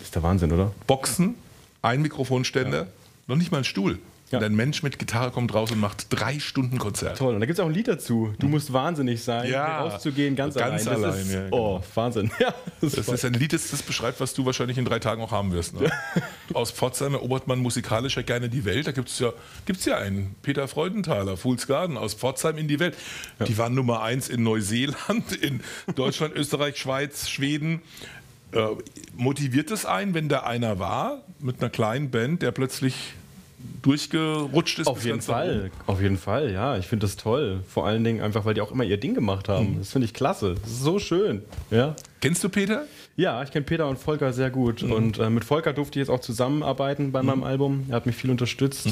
Das ist der Wahnsinn, oder? Boxen, ein Mikrofonständer, noch nicht mal ein Stuhl. Ja. Und ein Mensch mit Gitarre kommt raus und macht 3 Stunden Konzert. Toll. Und da gibt es auch ein Lied dazu. Du musst wahnsinnig sein, Ja, rauszugehen, ganz allein. Das allein, ist, ja, genau. Oh, Wahnsinn. Ja, Das ist ein Lied, das beschreibt, was du wahrscheinlich in 3 Tagen auch haben wirst. Ne? Aus Pforzheim erobert man musikalisch ja gerne die Welt. Da gibt's ja einen, Peter Freudenthaler, Fool's Garden, aus Pforzheim in die Welt. Ja. Die waren Nummer 1 in Neuseeland, in Deutschland, Österreich, Schweiz, Schweden. Motiviert es einen, wenn da einer war, mit einer kleinen Band, der plötzlich durchgerutscht ist? Auf jeden Fall, ja. Ich finde das toll. Vor allen Dingen einfach, weil die auch immer ihr Ding gemacht haben. Das finde ich klasse. Das ist so schön. Ja. Kennst du Peter? Ja, ich kenne Peter und Volker sehr gut. Und mit Volker durfte ich jetzt auch zusammenarbeiten bei meinem Album. Er hat mich viel unterstützt.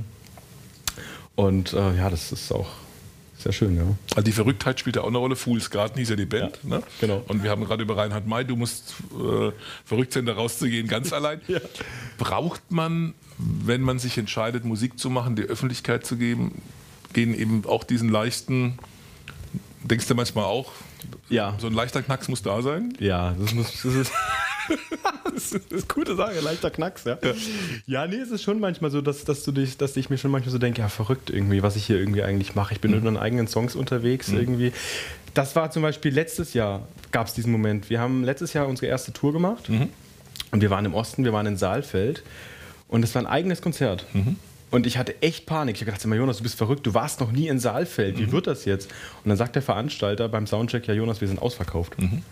Ja, das ist auch sehr schön, ja. Also die Verrücktheit spielt ja auch eine Rolle. Fool's Garden hieß ja die Band. Ja, ne? Genau. Und wir haben gerade über Reinhard May, du musst verrückt sein, da rauszugehen, ganz allein. Ja. Braucht man, wenn man sich entscheidet, Musik zu machen, die Öffentlichkeit zu geben, eben auch diesen leichten, denkst du manchmal auch, Ja. so ein leichter Knacks muss da sein? Ja, das ist das ist eine gute Sache, leichter Knacks, ja. Ja, nee, es ist schon manchmal so, dass ich mir schon manchmal so denke, ja, verrückt irgendwie, was ich hier irgendwie eigentlich mache. Ich bin mit meinen eigenen Songs unterwegs irgendwie. Das war zum Beispiel letztes Jahr, gab es diesen Moment. Wir haben letztes Jahr unsere erste Tour gemacht und wir waren im Osten, wir waren in Saalfeld und es war ein eigenes Konzert. Und ich hatte echt Panik. Ich habe gedacht, Jonas, du bist verrückt, du warst noch nie in Saalfeld, wie wird das jetzt? Und dann sagt der Veranstalter beim Soundcheck, ja Jonas, wir sind ausverkauft.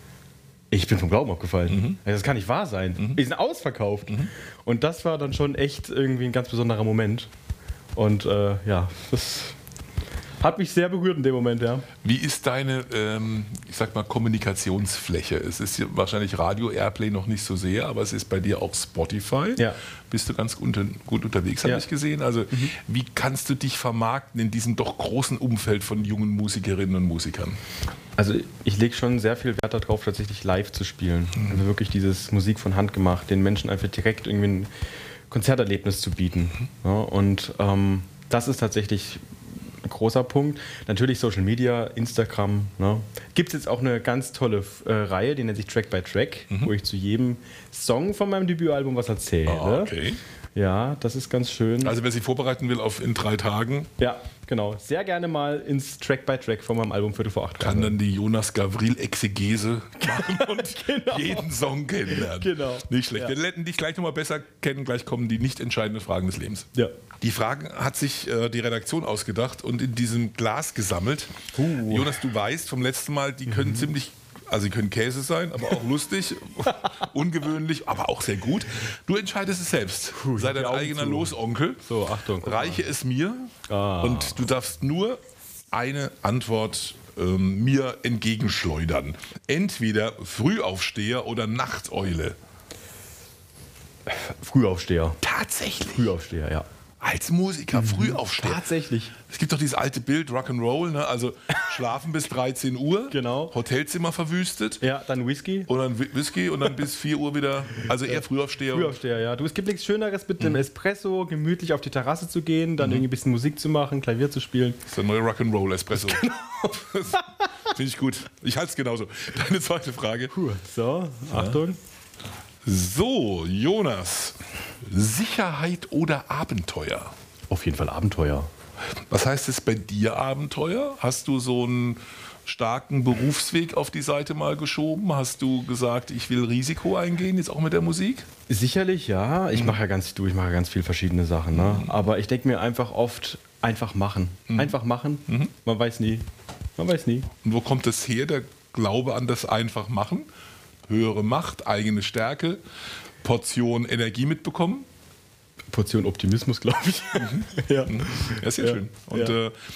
Ich bin vom Glauben abgefallen. Das kann nicht wahr sein. Wir sind ausverkauft. Und das war dann schon echt irgendwie ein ganz besonderer Moment. Und ja, das hat mich sehr berührt in dem Moment, ja. Wie ist deine, ich sag mal, Kommunikationsfläche? Es ist hier wahrscheinlich Radio Airplay noch nicht so sehr, aber es ist bei dir auch Spotify. Ja. Bist du ganz gut unterwegs, habe ich gesehen. Also wie kannst du dich vermarkten in diesem doch großen Umfeld von jungen Musikerinnen und Musikern? Also ich lege schon sehr viel Wert darauf, tatsächlich live zu spielen. Also wirklich dieses Musik von Hand gemacht, den Menschen einfach direkt irgendwie ein Konzerterlebnis zu bieten. Ja, und das ist tatsächlich ein großer Punkt. Natürlich Social Media, Instagram. Ne? Gibt es jetzt auch eine ganz tolle Reihe, die nennt sich Track by Track, wo ich zu jedem Song von meinem Debütalbum was erzähle. Ah, okay. Ja, das ist ganz schön. Also wer sich vorbereiten will auf in 3 Tagen. Ja, genau. Sehr gerne mal ins Track by Track von meinem Album Viertel vor 8. Kann dann die Jonas Gavril-Exegese machen und jeden Song kennenlernen. Genau. Nicht schlecht. Ja. Wir lernen dich gleich nochmal besser kennen. Gleich kommen die nicht entscheidenden Fragen des Lebens. Ja. Die Fragen hat sich die Redaktion ausgedacht und in diesem Glas gesammelt. Jonas, du weißt vom letzten Mal, die können ziemlich... Also sie können Käse sein, aber auch lustig, ungewöhnlich, aber auch sehr gut. Du entscheidest es selbst. Sei dein eigener Losonkel. So, Achtung. Reiche es mir und du darfst nur eine Antwort mir entgegenschleudern. Entweder Frühaufsteher oder Nachteule. Frühaufsteher. Tatsächlich? Frühaufsteher, ja. Als Musiker, Frühaufsteher. Tatsächlich. Es gibt doch dieses alte Bild, Rock'n'Roll, ne? Also schlafen bis 13 Uhr, Genau. Hotelzimmer verwüstet. Ja, dann Whisky. Und dann Whisky und dann bis 4 Uhr wieder, also eher Frühaufsteher. Frühaufsteher, ja. Du, es gibt nichts Schöneres, mit dem Espresso gemütlich auf die Terrasse zu gehen, dann irgendwie ein bisschen Musik zu machen, Klavier zu spielen. Das ist der neue Rock'n'Roll Espresso. Genau. Finde ich gut. Ich halte es genauso. Deine zweite Frage. So, Achtung. So, Jonas. Sicherheit oder Abenteuer? Auf jeden Fall Abenteuer. Was heißt es bei dir Abenteuer? Hast du so einen starken Berufsweg auf die Seite mal geschoben? Hast du gesagt, ich will Risiko eingehen, jetzt auch mit der Musik? Sicherlich, ja. Ich mache ja ganz viel verschiedene Sachen. Ne? Aber ich denke mir einfach oft, einfach machen. Einfach machen. Man weiß nie. Man weiß nie. Und wo kommt es her, der Glaube an das einfach machen? Höhere Macht, eigene Stärke, Portion Energie mitbekommen? Portion Optimismus, glaube ich. Ja. Ja, sehr schön. Und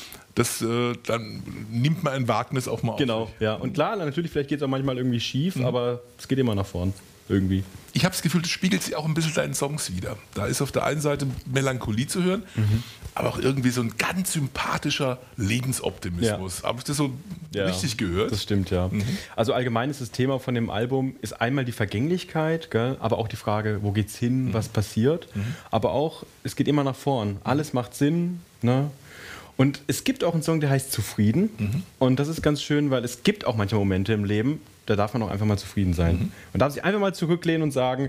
dann nimmt man ein Wagnis auch mal auf. Genau, ja. Und klar, natürlich, vielleicht geht es auch manchmal irgendwie schief, aber es geht immer nach vorn. Irgendwie. Ich habe das Gefühl, das spiegelt sich auch ein bisschen deinen Songs wieder. Da ist auf der einen Seite Melancholie zu hören, aber auch irgendwie so ein ganz sympathischer Lebensoptimismus. Habe ich das so richtig gehört? Das stimmt, ja. Also allgemein ist das Thema von dem Album ist einmal die Vergänglichkeit, gell? Aber auch die Frage, wo geht's hin, was passiert. Aber auch, es geht immer nach vorn. Alles macht Sinn. Ne? Und es gibt auch einen Song, der heißt Zufrieden. Und das ist ganz schön, weil es gibt auch manche Momente im Leben, da darf man auch einfach mal zufrieden sein. Man darf sich einfach mal zurücklehnen und sagen,